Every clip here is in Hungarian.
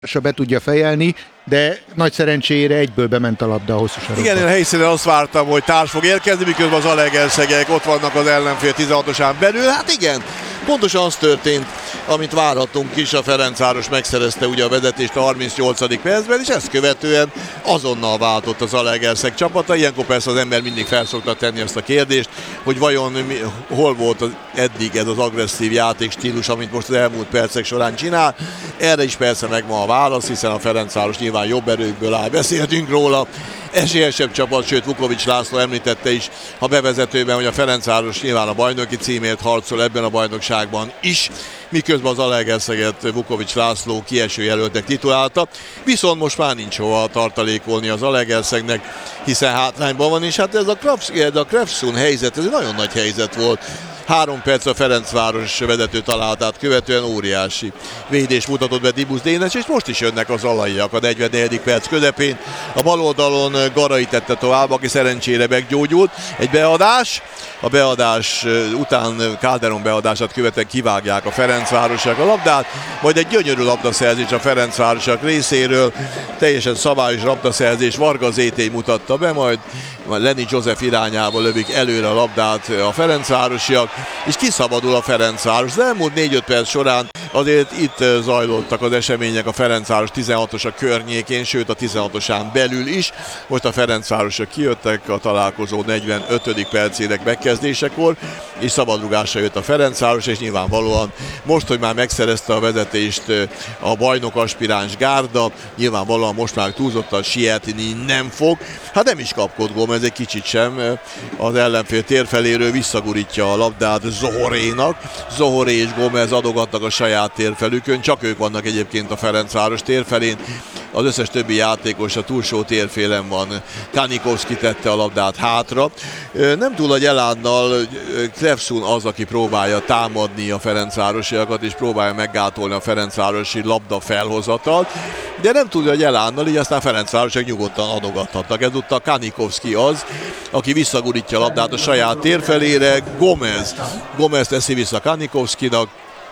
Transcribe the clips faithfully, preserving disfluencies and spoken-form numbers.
be tudja fejelni, de nagy szerencsére egyből bement a labda a hosszú sarokba. Igen, én a helyszínen azt vártam, hogy társ fog érkezni, miközben az Zalaegerszegek ott vannak az ellenfél tizenhatosán belül. Hát igen, pontosan az történt, amit várhatunk is, a Ferencváros megszerezte ugye a vezetést a harmincnyolcadik percben, és ezt követően azonnal váltott a Zalaegerszeg csapata. Ilyenkor persze az ember mindig fel szokta tenni azt a kérdést, hogy vajon mi, hol volt az, eddig ez az agresszív játékstílus, amit most az elmúlt percek során csinál. Erre is persze megvan a válasz, hiszen a Ferencváros nyilván jobb erőkből áll, beszéltünk róla. Esélyesebb csapat, sőt Vukovics László említette is a bevezetőben, hogy a Ferencváros nyilván a bajnoki címért harcol ebben a bajnokságban is, miközben az Zalaegerszeget Vukovics László kieső jelöltnek titulálta. Viszont most már nincs hova tartalékolni az Zalaegerszegnek, hiszen hátrányban van, és hát ez a, ez a Krefsun helyzet, ez egy nagyon nagy helyzet volt. Három perc a Ferencváros vezető találatát követően óriási védés mutatott be Dibusz Dénes, és most is jönnek az alaiak a negyvennegyedik perc közepén. A bal oldalon Garai tette tovább, aki szerencsére meggyógyult. Egy beadás, a beadás után Calderon beadását követően kivágják a Ferencvárosiak a labdát, majd egy gyönyörű labdaszerzés a Ferencvárosiak részéről, teljesen szabályos labdaszerzés, Varga Zétény mutatta be, majd Lenny Joseph irányába lövik előre a labdát a Ferencvárosiak, és kiszabadul a Ferencváros. Az elmúlt négy-öt perc során azért itt zajlottak az események a Ferencváros tizenhatosa környékén, sőt a tizenhatosán belül is. Most a Ferencvárosok kijöttek a találkozó negyvenötödik percének megkezdésekor, és szabadrugásra jött a Ferencváros, és nyilvánvalóan most, hogy már megszerezte a vezetést a bajnok aspiráns gárda, nyilvánvalóan most már túlzottan sietni nem fog. Hát nem is kapkod Gómez egy kicsit sem, az ellenfél térfeléről visszagurítja a labdát Zohorénak. Zohoré és Gómez adogatnak a saját térfelükön, csak ők vannak egyébként a Ferencváros térfelén. Az összes többi játékos a túlsó térfélen van. Kanikovszki tette a labdát hátra. Nem túl nagy elánnal Krefsun az, aki próbálja támadni a Ferencvárosiakat, és próbálja meggátolni a ferencvárosi labda felhozatalt, de nem túl nagy elánnal, így aztán Ferencvárosiak nyugodtan adogathatnak. Ezúttal Kanikovszki az, aki visszagurítja a labdát a saját térfelére. Gómez. Gómez teszi vissza Kanikovszkinak.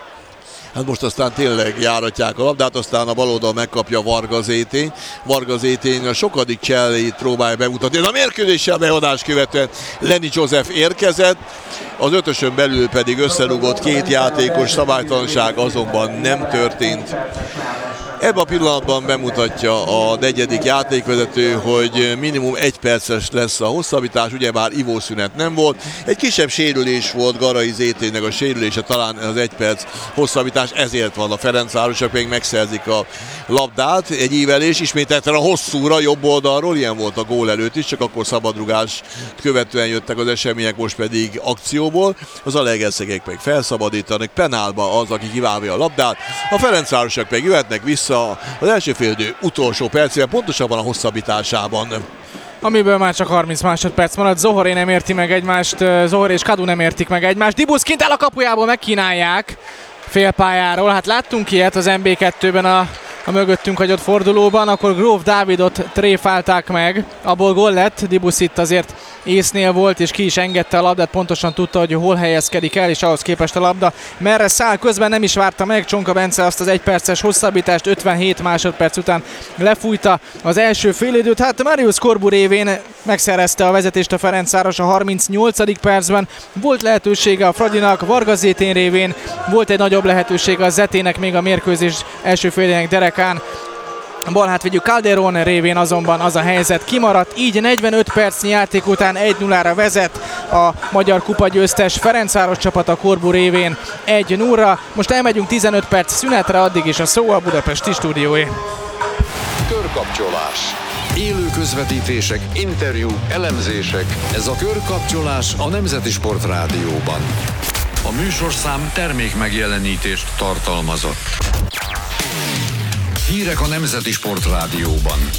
Hát most aztán tényleg járatják a labdát, aztán a baloldal megkapja Varga Zétény. Varga Zétény a sokadik csellét próbálja bemutatni. Ez a mérkőzéssel beadás követően Lenny Joseph érkezett, az ötösön belül pedig összerúgott két játékos, szabálytalanság azonban nem történt. Ebben a pillanatban bemutatja a negyedik játékvezető, hogy minimum egy perces lesz a hosszabbítás, ugyebár ivószünet nem volt. Egy kisebb sérülés volt Garai Zéténynek a sérülése, talán az egy perc hosszabbítás, ezért van a Ferencvárosok, még megszerzik a labdát. Egy ívelés, ismételten a hosszúra, jobb oldalról, ilyen volt a gól előtt is, csak akkor szabadrugás követően jöttek az események, most pedig akcióból. Az Zalaegerszegek meg felszabadítanak, penálba az, aki kiválja a labdát. A Ferencvárosok meg jöhetnek vissza az első félidő utolsó percében, pontosabban a hosszabbításában. Amiből már csak harminc másodperc maradt. Zohoré nem érti meg egymást, Zohoré és Kadu nem értik meg egymást. Dibusz kint el a kapujából, megkínálják félpályáról. Hát láttunk ilyet az em bé kettőben a, a mögöttünk hagyott fordulóban, akkor Gróf Dávidot tréfálták meg, abból gól lett. Dibusz itt azért észnél volt, és ki is engedte a labdát, pontosan tudta, hogy hol helyezkedik el, és ahhoz képest a labda merre száll. Közben nem is várta meg Csonka Bence azt az egyperces hosszabbítást, ötvenhét másodperc után lefújta az első félidőt. Hát Marius Corbu révén megszerezte a vezetést a Ferencváros a harmincnyolcadik percben. Volt lehetősége a Fradinak, Varga Zétény révén, volt egy nagyobb lehetősége a Zetének még a mérkőzés első félidőnek derekán. Balhátvédjű Calderon révén azonban az a helyzet kimaradt, így negyvenöt percnyi játék után egy nullára vezet a magyar kupagyőztes Ferencváros csapata Corbu révén egy nullra. Most elmegyünk tizenöt perc szünetre, addig is a szó a budapesti stúdióé. Körkapcsolás. Élő közvetítések, interjú, elemzések. Ez a Körkapcsolás a Nemzeti Sport Rádióban. A műsorszám termék megjelenítést tartalmazott. Hírek a Nemzeti Sport Rádióban.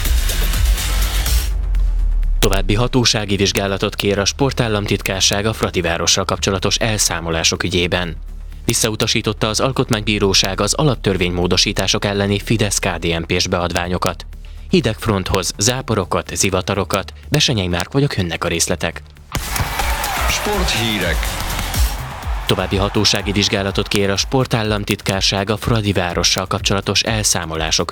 További hatósági vizsgálatot kér a Sportállamtitkárság a Fradivárossal kapcsolatos elszámolások ügyében. Visszautasította az Alkotmánybíróság az alaptörvénymódosítások elleni Fidesz-ká dé en pés beadványokat. Hidegfronthoz záporokat, zivatarokat, Besenyei Márk vagyok, jönnek a részletek. Sporthírek. További hatósági vizsgálatot kér a sportállamtitkárság a Fradi várossal kapcsolatos elszámolások